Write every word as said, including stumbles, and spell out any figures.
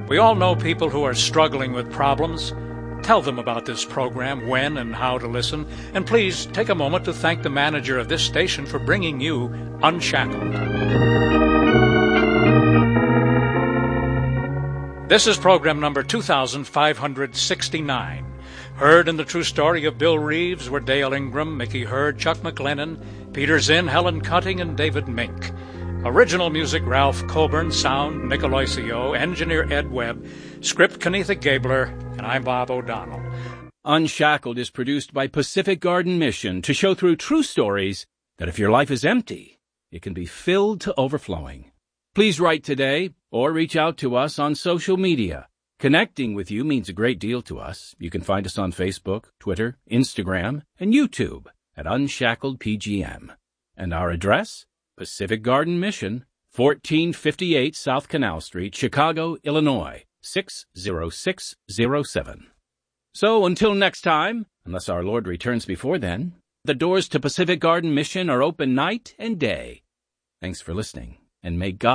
We all know people who are struggling with problems. Tell them about this program, when and how to listen, and please take a moment to thank the manager of this station for bringing you Unshackled. This is program number two thousand five hundred sixty-nine. Heard in the true story of Bill Reeves were Dale Ingram, Mickey Hurd, Chuck McLennan, Peter Zinn, Helen Cutting, and David Mink. Original music, Ralph Coburn. Sound, Nick Aloisio. Engineer, Ed Webb. Script, Kenitha Gabler. And I'm Bob O'Donnell. Unshackled is produced by Pacific Garden Mission to show through true stories that if your life is empty, it can be filled to overflowing. Please write today or reach out to us on social media. Connecting with you means a great deal to us. You can find us on Facebook, Twitter, Instagram, and YouTube at Unshackled P G M. And our address? Pacific Garden Mission, fourteen fifty-eight South Canal Street, Chicago, Illinois, six zero six zero seven. So until next time, unless our Lord returns before then, the doors to Pacific Garden Mission are open night and day. Thanks for listening, and may God